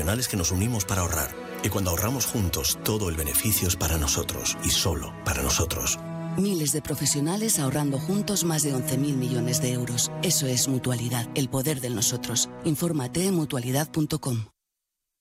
profesionales que nos unimos para ahorrar. Y cuando ahorramos juntos, todo el beneficio es para nosotros y solo para nosotros. Miles de profesionales ahorrando juntos más de 11.000 millones de euros. Eso es Mutualidad, el poder del nosotros. Infórmate en mutualidad.com.